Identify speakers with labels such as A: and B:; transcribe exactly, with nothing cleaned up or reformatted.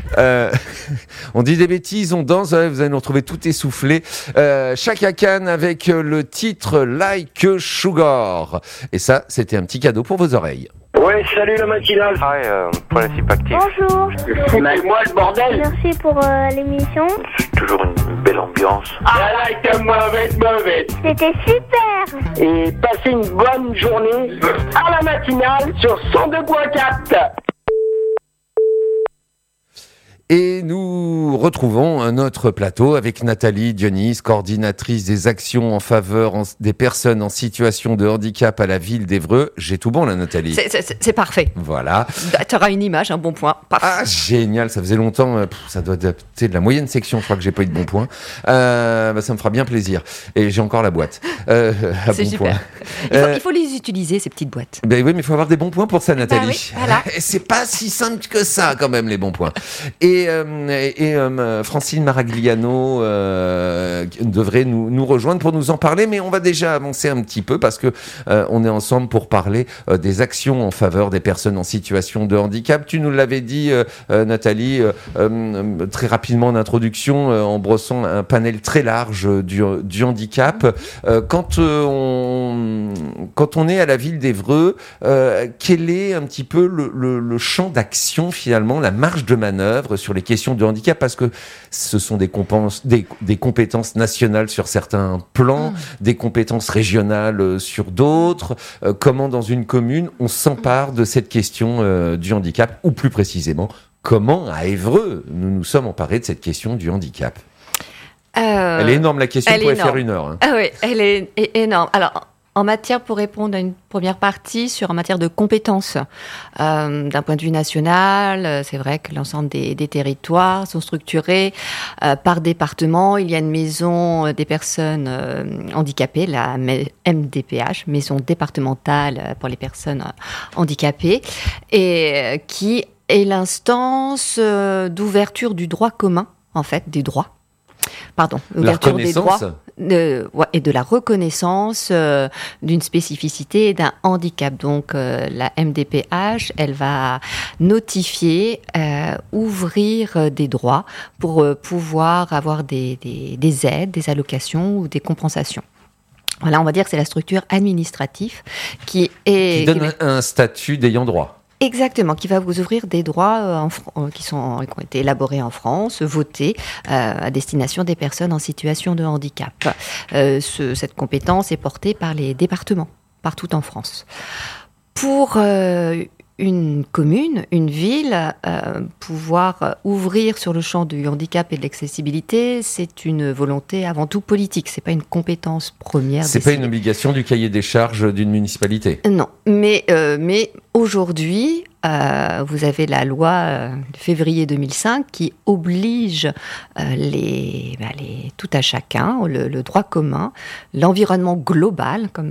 A: Euh, on dit des bêtises, on danse, ouais, vous allez nous retrouver tout essoufflé. Euh, Chaka Khan avec le titre Like a Sugar. Et ça, c'était un petit cadeau pour vos oreilles.
B: Ouais, salut la matinale.
C: Pareil, euh, principe actif.
D: Bonjour.
B: Mettez-moi le bordel.
D: Merci pour euh, l'émission.
C: C'est toujours une belle ambiance.
B: Ah, like mauvaise, mauvaise.
D: C'était super.
B: Et passez une bonne journée à la matinale sur cent deux point quatre.
A: Et nous retrouvons un autre plateau avec Nathalie Dionys, coordinatrice des actions en faveur en, des personnes en situation de handicap à la ville d'Évreux. J'ai tout bon là, Nathalie.
E: C'est, c'est, c'est parfait.
A: Voilà.
E: Tu auras une image, un bon point. Parfait.
A: Ah, génial, ça faisait longtemps, euh, pff, ça doit dater de la moyenne section, je crois que j'ai pas eu de bon point. Euh, bah, ça me fera bien plaisir. Et j'ai encore la boîte. Euh, à
E: c'est
A: bon
E: super.
A: point.
E: Il faut,
A: Euh,
E: il faut les utiliser, ces petites boîtes.
A: Ben oui, mais il faut avoir des bons points pour ça, Nathalie.
E: Bah oui, voilà.
A: Et c'est pas si simple que ça, quand même, les bons points. Et, euh, et, et euh, Francine Maragliano euh, devrait nous, nous rejoindre pour nous en parler, mais on va déjà avancer un petit peu parce que euh, on est ensemble pour parler euh, des actions en faveur des personnes en situation de handicap. Tu nous l'avais dit, euh, euh, Nathalie, euh, euh, très rapidement en introduction, euh, en brossant un panel très large euh, du, du handicap. Euh, quand euh, on quand on est à la ville d'Évreux, euh, quel est un petit peu le, le, le champ d'action finalement, la marge de manœuvre sur les questions de handicap, parce que ce sont des, compenses, des, des compétences nationales sur certains plans, mmh. des compétences régionales euh, sur d'autres. Euh, comment dans une commune on s'empare de cette question euh, du handicap, ou plus précisément, comment à Évreux nous nous sommes emparés de cette question du handicap? euh, Elle est énorme la question, on pourrait faire une heure. Hein.
E: Ah oui, elle est énorme. Alors, en matière, pour répondre à une première partie, sur en matière de compétences, euh, d'un point de vue national, c'est vrai que l'ensemble des, des territoires sont structurés euh, par département. Il y a une maison des personnes euh, handicapées, la M D P H, maison départementale pour les personnes handicapées, et euh, qui est l'instance euh, d'ouverture du droit commun, en fait, des droits. Pardon, ouverture des droits de, ouais, et de la reconnaissance euh, d'une spécificité et d'un handicap. Donc euh, la M D P H, elle va notifier, euh, ouvrir des droits pour euh, pouvoir avoir des, des, des aides, des allocations ou des compensations. Voilà, on va dire que c'est la structure administrative qui est...
A: Qui donne qui... un statut d'ayant droit.
E: Exactement, qui va vous ouvrir des droits euh, en, euh, qui, sont, qui ont été élaborés en France, votés euh, à destination des personnes en situation de handicap. Euh, ce, cette compétence est portée par les départements, partout en France. Pour euh, une commune, une ville, euh, pouvoir ouvrir sur le champ du handicap et de l'accessibilité, c'est une volonté avant tout politique. C'est pas une compétence première.
A: C'est décidée. Pas une obligation du cahier des charges d'une municipalité.
E: Non, mais euh, mais aujourd'hui, euh, vous avez la loi euh, de février deux mille cinq qui oblige euh, les, bah, les tout à chacun, le, le droit commun, l'environnement global, comme